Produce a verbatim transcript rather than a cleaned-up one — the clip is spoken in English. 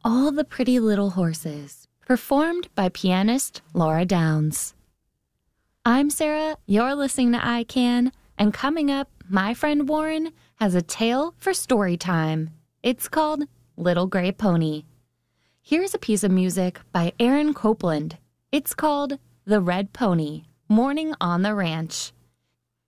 All the Pretty Little Horses, performed by pianist Laura Downs. I'm Sarah, you're listening to I Can, and coming up, my friend Warren has a tale for story time. It's called Little Gray Pony. Here's a piece of music by Aaron Copland. It's called The Red Pony, Morning on the Ranch.